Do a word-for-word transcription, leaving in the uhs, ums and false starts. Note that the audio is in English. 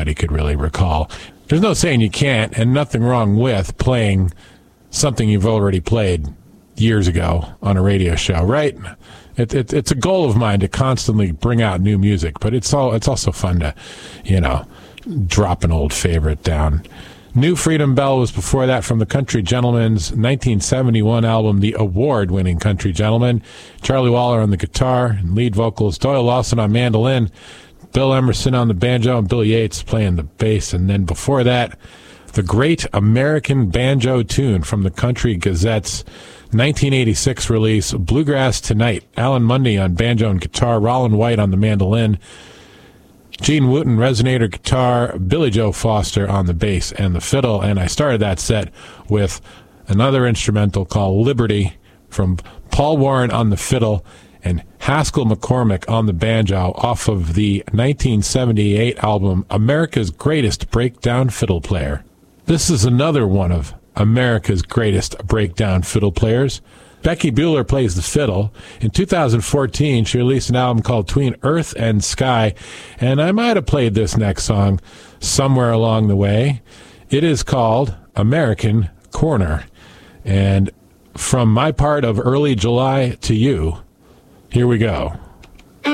anybody could really recall. There's no saying you can't, and nothing wrong with playing something you've already played years ago on a radio show, right? It, it, it's a goal of mine to constantly bring out new music, but it's all it's also fun to, you know, drop an old favorite down. New Freedom Bell was before that from the Country Gentlemen's nineteen seventy-one album, the award-winning Country Gentlemen. Charlie Waller on the guitar and lead vocals, Doyle Lawson on mandolin, Bill Emerson on the banjo, and Bill Yates playing the bass. And then before that, the Great American Banjo Tune from the Country Gazette's nineteen eighty-six release, Bluegrass Tonight. Alan Mundy on banjo and guitar, Rollin White on the mandolin, Gene Wooten resonator guitar, Billy Joe Foster on the bass and the fiddle. And I started that set with another instrumental called Liberty from Paul Warren on the fiddle and Haskell McCormick on the banjo off of the nineteen seventy-eight album America's Greatest Breakdown Fiddle Player. This is another one of America's greatest breakdown fiddle players. Becky Bueller plays the fiddle. In two thousand fourteen, she released an album called Between Earth and Sky, and I might have played this next song somewhere along the way. It is called American Corner. And from my part of early July to you, here we go.